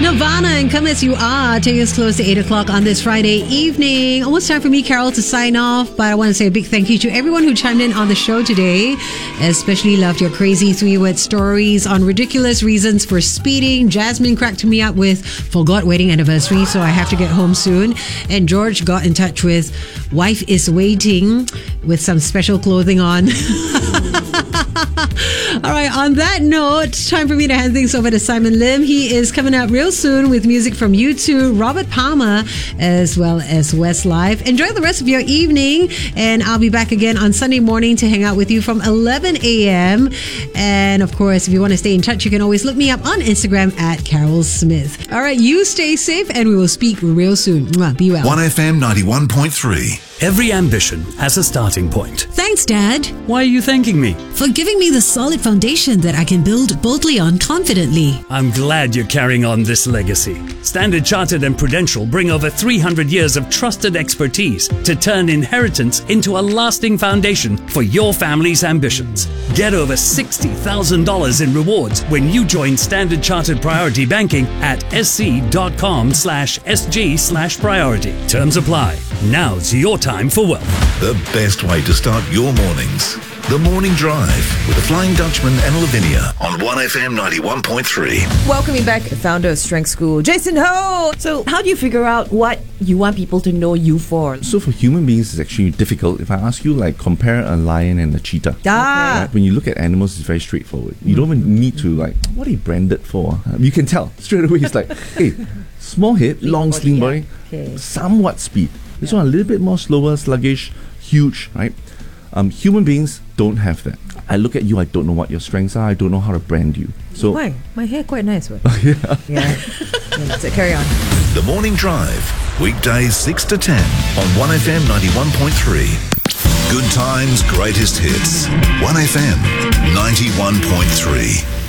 Nirvana and Come As You Are take us close to 8 o'clock on this Friday evening. Almost time for me, Carol, to sign off, but I want to say a big thank you to everyone who chimed in on the show today. Especially loved your crazy three-word stories on ridiculous reasons for speeding. Jasmine cracked me up with forgot wedding anniversary, so I have to get home soon. And George got in touch with wife is waiting with some special clothing on. All right, on that note, time for me to hand things over to Simon Lim. He is coming up real soon with music from U2, Robert Palmer, as well as Westlife. Enjoy the rest of your evening, and I'll be back again on Sunday morning to hang out with you from 11 a.m. And of course, if you want to stay in touch, you can always look me up on Instagram at Carol Smith. All right, you stay safe, and we will speak real soon. Mwah, be well. 1FM 91.3. Every ambition has a starting point. Thanks, Dad. Why are you thanking me? For giving me the solid foundation that I can build boldly on confidently. I'm glad you're carrying on this legacy. Standard Chartered and Prudential bring over 300 years of trusted expertise to turn inheritance into a lasting foundation for your family's ambitions. Get over $60,000 in rewards when you join Standard Chartered Priority Banking at sc.com/sg/priority. Terms apply. Now's your time for wealth. The best way to start your mornings. The Morning Drive with the Flying Dutchman and Lavinia on 1FM 91.3. Welcoming back founder of Strength School, Jason Ho. So how do you figure out what you want people to know you for? So for human beings, it's actually difficult. If I ask you, like, compare a lion and a cheetah. Right? When you look at animals, it's very straightforward. You don't even need to, like, what are you branded for? You can tell straight away. It's like, hey, small head, long slim body, somewhat speed. This one a little bit more slower, sluggish, huge, right? Human beings don't have that. I look at you, I don't know what your strengths are, I don't know how to brand you. So why? My hair quite nice, right? yeah. So carry on. The Morning Drive, weekdays 6 to 10 on 1FM 91.3. Good times, greatest hits. 1FM 91.3.